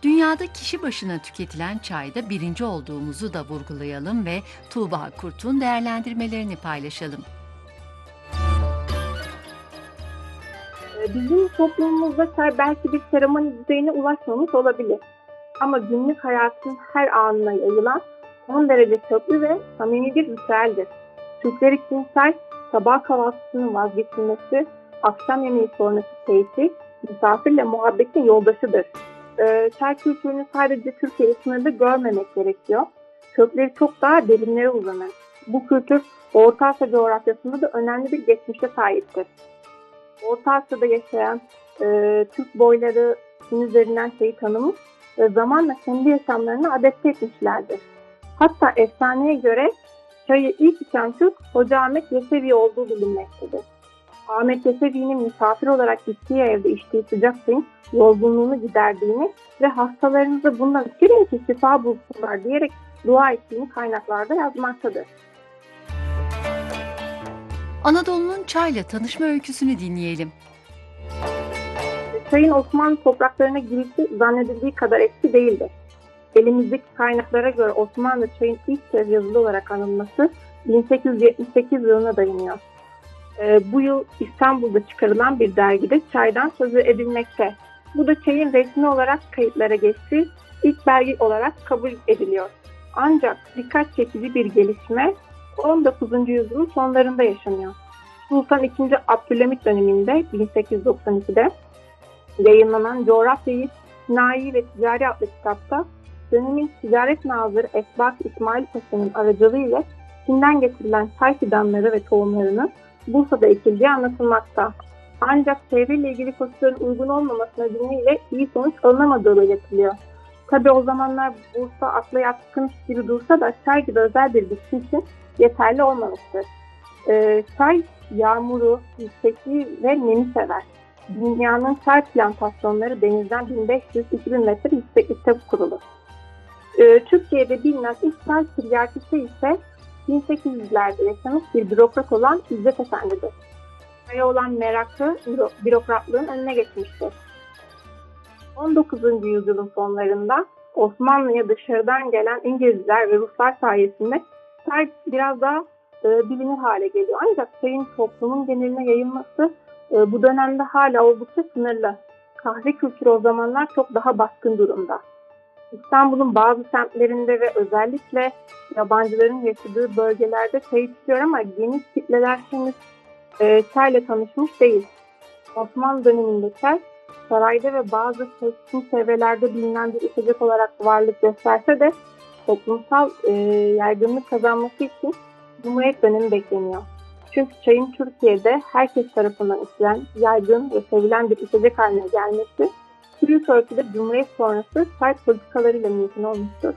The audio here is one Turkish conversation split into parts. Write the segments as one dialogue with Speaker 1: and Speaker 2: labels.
Speaker 1: Dünyada kişi başına tüketilen çayda birinci olduğumuzu da vurgulayalım ve Tuğba Kurt'un değerlendirmelerini paylaşalım.
Speaker 2: Bizim toplumumuzda çay belki bir seremoni düzeyine ulaşmamış olabilir. Ama günlük hayatın her anına yayılan son derece köklü ve samimi bir ritüeldir. Türkler için çay, sabah kahvaltısının vazgeçilmesi, akşam yemeği sonrası keyfi, misafirle muhabbetin yoldaşıdır. Çay kültürünü sadece Türkiye'ye sınırlı görmemek gerekiyor. Kökleri çok daha derinlere uzanır. Bu kültür Orta Asya coğrafyasında da önemli bir geçmişe sahiptir. Orta Asya'da yaşayan Türk boyları Çin üzerinden şeyi tanımış ve zamanla kendi yaşamlarına adapte etmişlerdir. Hatta efsaneye göre çayı ilk içen Türk Hoca Ahmet Yesevi olduğu bilinmektedir. Ahmet Yesevi'nin misafir olarak gittiği evde içtiği sıcak suyun yorgunluğunu giderdiğini ve hastalarınızı bundan içirin ki şifa bulsunlar diyerek dua ettiğini kaynaklarda yazmaktadır.
Speaker 1: Anadolu'nun çayla tanışma öyküsünü dinleyelim.
Speaker 2: Çayın Osmanlı topraklarına girişi zannedildiği kadar eski değildir. Elimizdeki kaynaklara göre Osmanlı çayın ilk kez yazılı olarak anılması 1878 yılına dayanıyor. Bu yıl İstanbul'da çıkarılan bir dergide çaydan söz edilmekte. Bu da çayın resmi olarak kayıtlara geçtiği ilk belge olarak kabul ediliyor. Ancak dikkat çekici bir gelişme 19. yüzyılın sonlarında yaşanıyor. Sultan II. Abdülhamit döneminde 1892'de yayınlanan Coğrafyayı Sinayi ve Ticari adlı kitapta dönemin ticaret nazırı Esbak İsmail Paşa'nın aracılığıyla Çin'den getirilen çay fidanları ve tohumlarının Bursa'da ekildiği anlatılmakta. Ancak çevreyle ilgili koşulların uygun olmaması nedeniyle iyi sonuç alınamadığı belirtiliyor. Tabi o zamanlar Bursa akla yatkın gibi dursa da çay gibi özel bir bitki için yeterli olmamıştır. Çay yağmuru, yüksekliği ve nemi sever. Dünyanın çay plantasyonları denizden 1500-2000 metre yükseklikte kurulur. Türkiye'de bilinen ilk çay tiryakisi ise 1800'lerde yaşamış bir bürokrat olan İzzet Efendi'dir. Çaya olan merakı bürokratlığın önüne geçmiştir. 19. yüzyılın sonlarında Osmanlı'ya dışarıdan gelen İngilizler ve Ruslar sayesinde çay biraz daha bilinir hale geliyor. Ancak çayın toplumun geneline yayılması bu dönemde hala oldukça sınırlı. Kahve kültürü o zamanlar çok daha baskın durumda. İstanbul'un bazı semtlerinde ve özellikle yabancıların yaşadığı bölgelerde çay içiliyor ama geniş kitleler henüz çayla tanışmış değil. Osmanlı döneminde çay sarayda ve bazı seçkin çevrelerde bilinen bir içecek olarak varlık gösterse de toplumsal yaygınlık kazanması için Cumhuriyet dönemi bekleniyor. Çünkü çayın Türkiye'de herkes tarafından içilen, yaygın ve sevilen bir içecek haline gelmesi büyük ölçüde Cumhuriyet sonrası çay politikalarıyla mümkün olmuştur.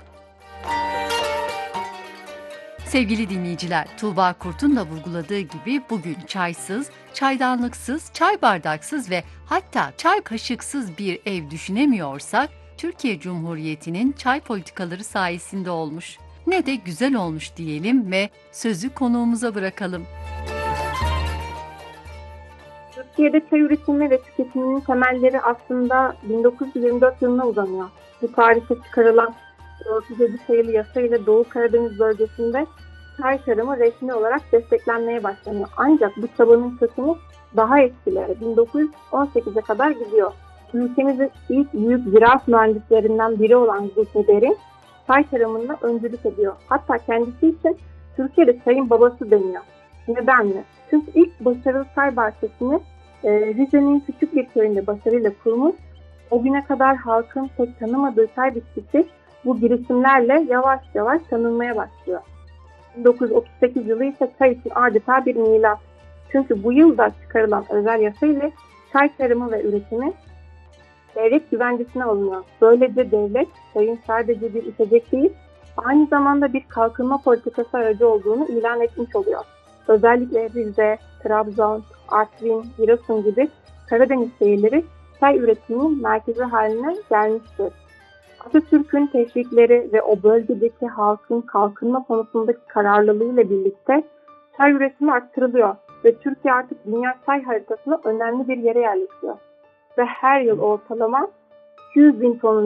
Speaker 1: Sevgili dinleyiciler, Tuğba Kurt'un da vurguladığı gibi bugün çaysız, çaydanlıksız, çay bardaksız ve hatta çay kaşıksız bir ev düşünemiyorsak, Türkiye Cumhuriyeti'nin çay politikaları sayesinde olmuş. Ne de güzel olmuş diyelim ve sözü konuğumuza bırakalım.
Speaker 2: Türkiye'de çay üretimi ve tüketiminin temelleri aslında 1924 yılına uzanıyor. Bu tarihte çıkarılan 407 sayılı yasa ile Doğu Karadeniz bölgesinde çay tarımı resmi olarak desteklenmeye başlanıyor. Ancak bu çabanın kökeni daha eskilere 1918'e kadar gidiyor. Ülkemizin ilk büyük ziraat mühendislerinden biri olan Zülfü Derin çay tarımında öncülük ediyor. Hatta kendisi için Türkiye'de çayın babası deniyor. Neden mi? Çünkü ilk başarılı çay bahçesini Rize'nin küçük bir köyünde başarıyla kurmuş. O güne kadar halkın pek tanımadığı çay bitkisi bu girişimlerle yavaş yavaş tanınmaya başlıyor. 1938 yılı ise çay için adeta bir milat. Çünkü bu yılda çıkarılan özel yasa ile çay tarımı ve üretimi devlet güvencesine alınıyor. Böylece devlet çayın sadece bir içecek değil, aynı zamanda bir kalkınma politikası aracı olduğunu ilan etmiş oluyor. Özellikle Rize, Trabzon, Artvin, Giresun gibi Karadeniz şehirleri çay üretiminin merkezi haline gelmiştir. Atatürk'ün teşvikleri ve o bölgedeki halkın kalkınma konusundaki kararlılığıyla birlikte çay üretimi arttırılıyor ve Türkiye artık dünya çay haritasında önemli bir yere yerleşiyor. Ve her yıl ortalama 200 bin ton